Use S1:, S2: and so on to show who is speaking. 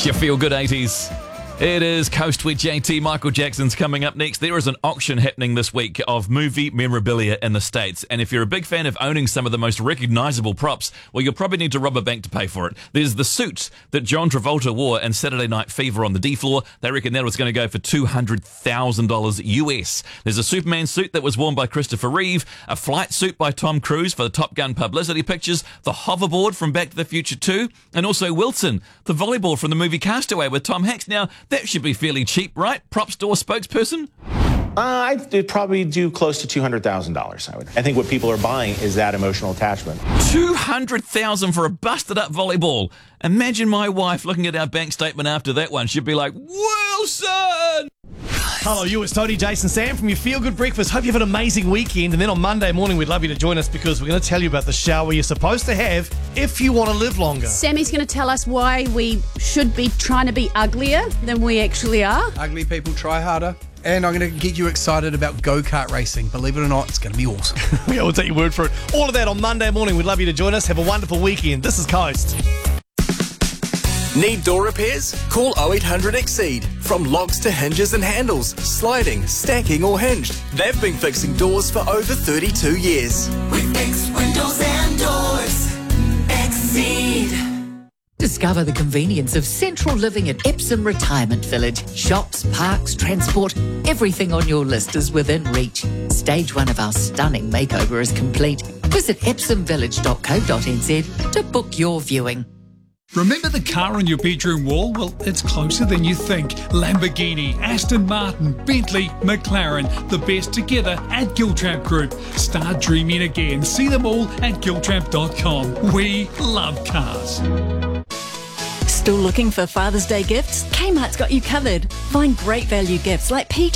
S1: It's your feel-good 80s. It is Coast with JT. Michael Jackson's coming up next. There is an auction happening this week of movie memorabilia in the States. And if you're a big fan of owning some of the most recognizable props, well, you'll probably need to rob a bank to pay for it. There's the suit that John Travolta wore in Saturday Night Fever on the D floor. They reckon that was going to go for $200,000 US. There's a Superman suit that was worn by Christopher Reeve, a flight suit by Tom Cruise for the Top Gun publicity pictures, the hoverboard from Back to the Future 2, and also Wilson, the volleyball from the movie Castaway with Tom Hanks. Now, that should be fairly cheap, right? Prop store spokesperson?
S2: I'd probably do close to $200,000, I think what people are buying is that emotional attachment.
S1: $200,000 for a busted-up volleyball. Imagine my wife looking at our bank statement after that one. She'd be like, Wilson!
S3: Hello, you. It's Tony, Jason, Sam from your Feel Good Breakfast. Hope you have an amazing weekend. And then on Monday morning, we'd love you to join us because we're going to tell you about the shower you're supposed to have if you want to live longer.
S4: Sammy's going to tell us why we should be trying to be uglier than we actually are.
S5: Ugly people try harder. And I'm going to get you excited about go-kart racing. Believe it or not, it's going to be awesome.
S3: Yeah, we'll take your word for it. All of that on Monday morning. We'd love you to join us. Have a wonderful weekend. This is Coast.
S6: Need door repairs? Call 0800 Exceed. From locks to hinges and handles, sliding, stacking or hinged. They've been fixing doors for over 32 years.
S7: We fix windows and doors. Exceed.
S8: Discover the convenience of central living at Epsom Retirement Village. Shops, parks, transport, everything on your list is within reach. Stage 1 of our stunning makeover is complete. Visit epsomvillage.co.nz to book your viewing.
S9: Remember the car on your bedroom wall? Well, it's closer than you think. Lamborghini, Aston Martin, Bentley, McLaren, the best together at Giltramp Group. Start dreaming again. See them all at giltramp.com. We love cars.
S10: Still looking for Father's Day gifts? Kmart's got you covered. Find great value gifts like